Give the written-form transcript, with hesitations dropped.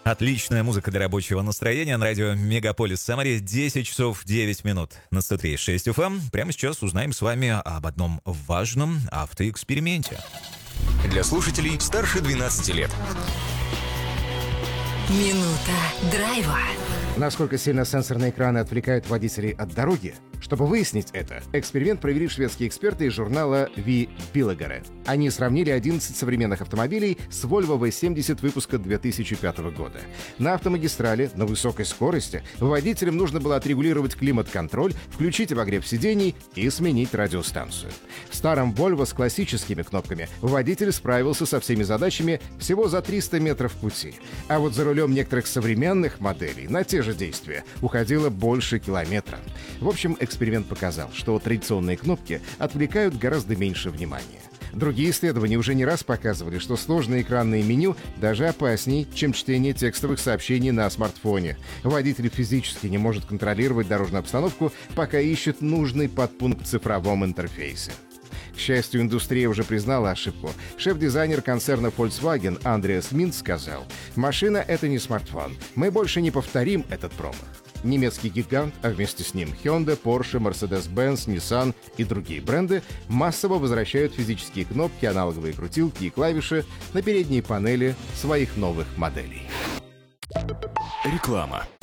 Отличная музыка для рабочего настроения на радио Мегаполис Самаре. 10 часов 9 минут на 103.6 FM. Прямо сейчас узнаем с вами об одном важном автоэксперименте. Для слушателей старше 12 лет. Минута драйва. Насколько сильно сенсорные экраны отвлекают водителей от дороги? Чтобы выяснить это, эксперимент провели шведские эксперты из журнала V. Bilegare. Они сравнили 11 современных автомобилей с Volvo V70 выпуска 2005 года. На автомагистрали на высокой скорости водителям нужно было отрегулировать климат-контроль, включить обогрев сидений и сменить радиостанцию. В старом Volvo с классическими кнопками водитель справился со всеми задачами всего за 300 метров пути. А вот за рулем некоторых современных моделей на те же действия уходило больше километра. В общем, эксперимент показал, что традиционные кнопки отвлекают гораздо меньше внимания. Другие исследования уже не раз показывали, что сложные экранные меню даже опаснее, чем чтение текстовых сообщений на смартфоне. Водитель физически не может контролировать дорожную обстановку, пока ищет нужный подпункт в цифровом интерфейсе. К счастью, индустрия уже признала ошибку. Шеф-дизайнер концерна Volkswagen Андреас Минц сказал: «Машина — это не смартфон. Мы больше не повторим этот промах». Немецкий гигант, а вместе с ним Hyundai, Porsche, Mercedes-Benz, Nissan и другие бренды массово возвращают физические кнопки, аналоговые крутилки и клавиши на передние панели своих новых моделей. Реклама.